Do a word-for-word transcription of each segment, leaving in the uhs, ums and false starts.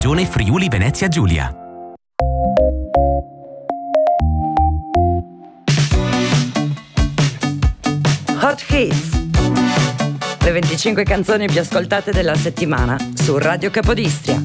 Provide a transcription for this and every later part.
Regione Friuli Venezia Giulia. Hot Hits, le venticinque canzoni più ascoltate della settimana su Radio Capodistria.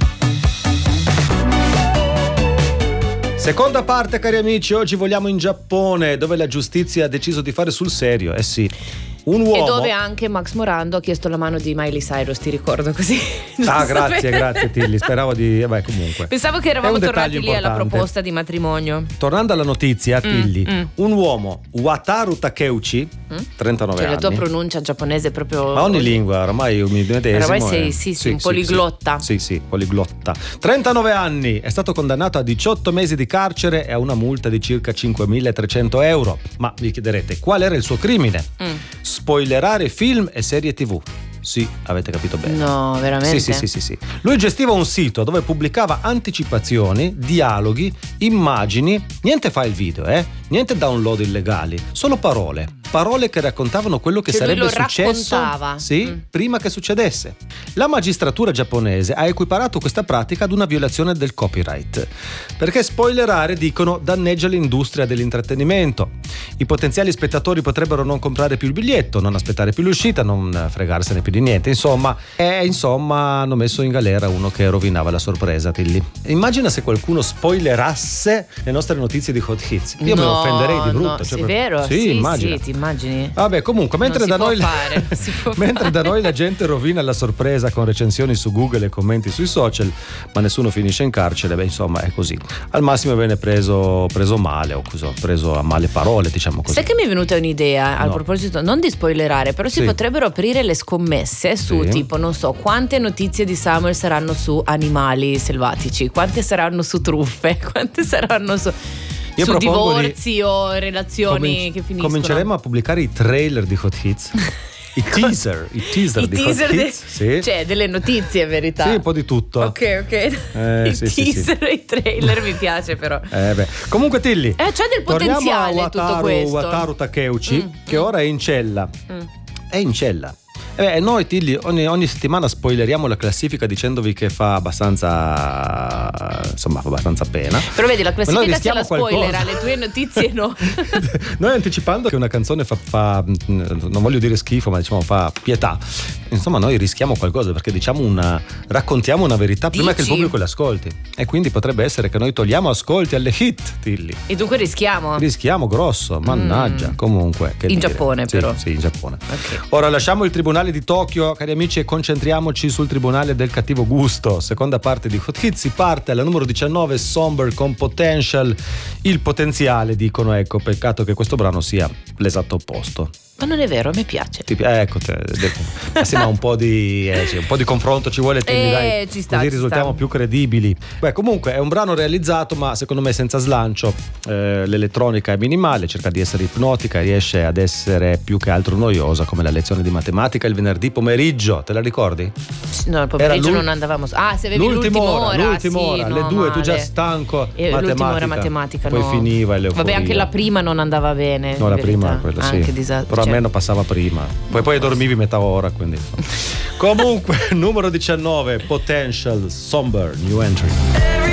Seconda parte, cari amici, oggi vogliamo in Giappone, dove la giustizia ha deciso di fare sul serio, eh sì. Un uomo... E dove anche Max Morando ha chiesto la mano di Miley Cyrus, ti ricordo così. Ah, grazie, grazie Tilly, speravo di... Beh, comunque. Pensavo che eravamo tornati lì importante. alla proposta di matrimonio. Tornando alla notizia, Tilly, mm, mm. un uomo, Wataru Takeuchi, mm? trentanove cioè, anni. La tua pronuncia giapponese è proprio... Ma ogni lingua, ormai mi medesimo. Ormai sei, è... sì, sì, sì, un sì, poliglotta. Sì, sì, poliglotta. trentanove anni, è stato condannato a diciotto mesi di carcere e a una multa di circa cinquemilatrecento euro. Ma vi chiederete, qual era il suo crimine? Mm. Spoilerare film e serie tivù. Sì, avete capito bene. No, veramente? Sì, sì, sì, sì, sì. Lui gestiva un sito dove pubblicava anticipazioni, dialoghi, immagini, niente file video, eh? Niente download illegali, solo parole. Parole che raccontavano quello che cioè sarebbe lui lo successo raccontava. sì, mm. prima che succedesse. La magistratura giapponese ha equiparato questa pratica ad una violazione del copyright, perché spoilerare, dicono, danneggia l'industria dell'intrattenimento. I potenziali spettatori potrebbero non comprare più il biglietto, non aspettare più l'uscita, non fregarsene più di niente, insomma. E insomma hanno messo in galera uno che rovinava la sorpresa, Tilly. Immagina se qualcuno spoilerasse le nostre notizie di Hot Hits. Io no, me lo offenderei di brutto. No, cioè, sì, per... vero? Sì, sì, immagina. sì, ti immagini? Vabbè, comunque, mentre, da noi, fare, mentre da noi la gente rovina la sorpresa con recensioni su Google e commenti sui social, ma nessuno finisce in carcere, beh, insomma, è così. Al massimo viene preso, preso male, o cosa, preso a male parole, diciamo così. Sai che mi è venuta un'idea a No. proposito, non di spoilerare, però si Sì. potrebbero aprire le scommesse su, Sì. tipo, non so, quante notizie di Samuel saranno su animali selvatici, quante saranno su truffe, quante saranno su... Io su propongo divorzi di- o relazioni Cominci- che finiscono. Cominceremo a pubblicare i trailer di Hot Hits. I teaser, i teaser I di teaser Hot de- Hits, sì. Cioè delle notizie, in verità. Sì, un po' di tutto. Ok, ok. Eh, I sì, sì, teaser sì. e i trailer mi piace però. Eh beh. Comunque Tilly, Eh, c'è del torniamo potenziale a tutto Wataru, questo. Wataru Takeuchi, Mm, che mm. ora è in cella. Mm. È in cella. E beh, noi Tilly ogni, ogni settimana spoileriamo la classifica dicendovi che fa abbastanza, insomma, fa abbastanza pena. Però vedi, la Ma noi classifica ce rischiamo la spoilera, qualcosa. le tue notizie no. Noi anticipando che una canzone fa, fa, non voglio dire schifo, ma diciamo fa pietà, insomma noi rischiamo qualcosa, perché diciamo una, raccontiamo una verità Dici? prima che il pubblico le ascolti, e quindi potrebbe essere che noi togliamo ascolti alle hit, Tilly. E dunque rischiamo. Rischiamo grosso, mannaggia. Mm. Comunque, che In dire. Giappone, Sì, però. Sì, in Giappone. Ok. Ora lasciamo il tribunale di Tokyo, cari amici, e concentriamoci sul tribunale del cattivo gusto. Seconda parte di Hot Hits, si parte alla numero diciannove, Somber con Potential. Il potenziale, dicono, ecco, peccato che questo brano sia l'esatto opposto. Ma non è vero, a me piace. Ti pi- eh, ecco, te, de- ma sì, ma un po' di eh, sì, un po' di confronto ci vuole, Tilly, Eh, dai, ci sta, così ci risultiamo sta. più credibili. Beh, comunque è un brano realizzato, ma secondo me senza slancio. Eh, l'elettronica è minimale, cerca di essere ipnotica, riesce ad essere più che altro noiosa, come la lezione di matematica il venerdì pomeriggio, te la ricordi? No, il pomeriggio l'ul- non andavamo. Ah, se avevi l'ultima l'ultima ora, ora, l'ultima sì, ora, no, alle due, tu già male. stanco, E matematica. l'ultima ora matematica, poi no. finiva e l'euforia. Vabbè, anche la prima non andava bene. No, in la verità. prima quella sì. Anche disastro. Però cioè, almeno passava prima. Poi poi dormivi metà ora, quindi. Comunque, numero diciannove, Potential, Somber, New Entry.